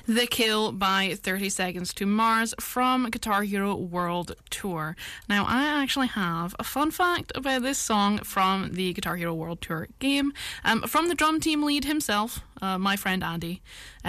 The Kill by 30 Seconds to Mars from Guitar Hero World Tour. Now, I actually have a fun fact about this song from the Guitar Hero World Tour game. From the drum team lead himself, my friend Andy.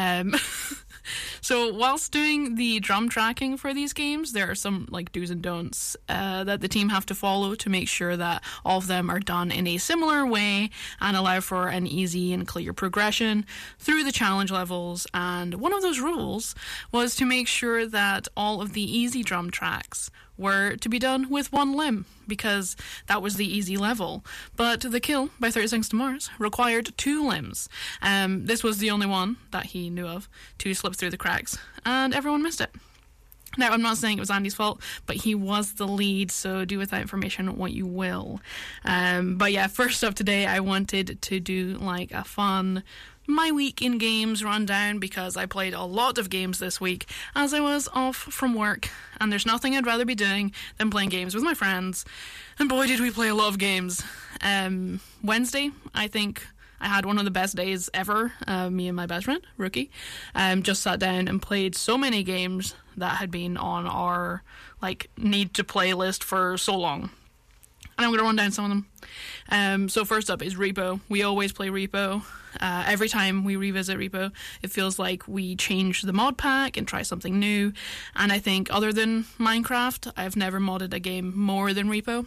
So whilst doing the drum tracking for these games, there are some do's and don'ts that the team have to follow to make sure that all of them are done in a similar way and allow for an easy and clear progression through the challenge levels. And one of those rules was to make sure that all of the easy drum tracks were to be done with one limb, because that was the easy level. But The Kill by 30 Seconds to Mars required two limbs. This was the only one that he knew of to slip through the cracks, and everyone missed it. Now, I'm not saying it was Andy's fault, but he was the lead, so do with that information what you will. But yeah, first up today, I wanted to do a fun my week in games rundown, because I played a lot of games this week as I was off from work, and there's nothing I'd rather be doing than playing games with my friends, and boy did we play a lot of games. Wednesday, I think I had one of the best days ever. Me and my best friend, Rookie, just sat down and played so many games that had been on our need to play list for so long. And I'm going to run down some of them. So first up is Repo. We always play Repo. Every time we revisit Repo, it feels like we change the mod pack and try something new. And I think other than Minecraft, I've never modded a game more than Repo.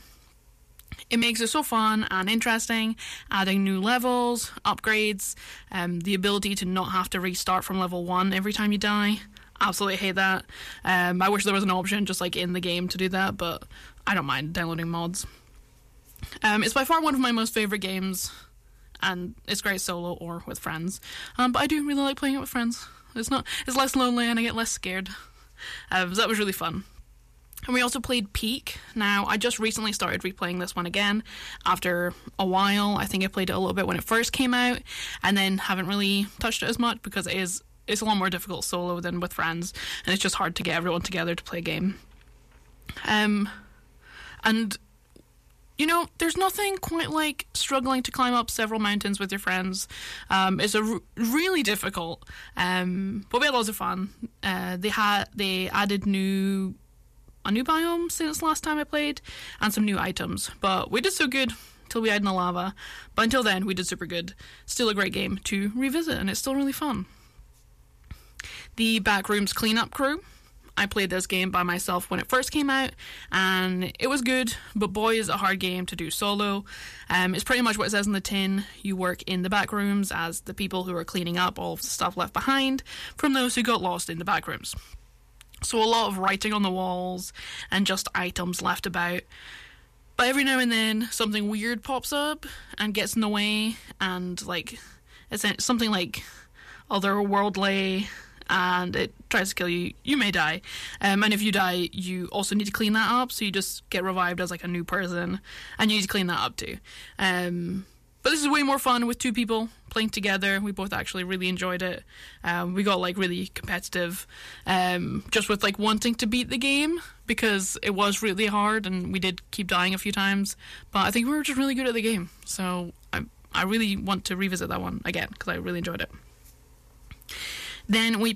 It makes it so fun and interesting, adding new levels, upgrades, the ability to not have to restart from level 1 every time you die. Absolutely hate that. I wish there was an option just in the game to do that, but I don't mind downloading mods. It's by far one of my most favourite games, and it's great solo or with friends. But I do really like playing it with friends. It's less lonely and I get less scared. So that was really fun. And we also played Peak. Now, I just recently started replaying this one again after a while. I think I played it a little bit when it first came out, and then haven't really touched it as much because it's a lot more difficult solo than with friends, and it's just hard to get everyone together to play a game. And there's nothing quite like struggling to climb up several mountains with your friends. It's really difficult, but we had lots of fun. They added a new biome since last time I played, and some new items. But we did so good till we died in the lava. But until then, we did super good. Still a great game to revisit, and it's still really fun. The Backrooms Cleanup Crew. I played this game by myself when it first came out, and it was good, but boy is it a hard game to do solo. It's pretty much what it says in the tin. You work in the back rooms as the people who are cleaning up all of the stuff left behind from those who got lost in the back rooms. So a lot of writing on the walls and just items left about. But every now and then something weird pops up and gets in the way, and it's something otherworldly, and it tries to kill you. You may die, and if you die, you also need to clean that up, so you just get revived as a new person, and you need to clean that up too. But this is way more fun with two people playing together. We both actually really enjoyed it. We got really competitive, just with wanting to beat the game, because it was really hard and we did keep dying a few times, but I think we were just really good at the game, so I really want to revisit that one again because I really enjoyed it. Then we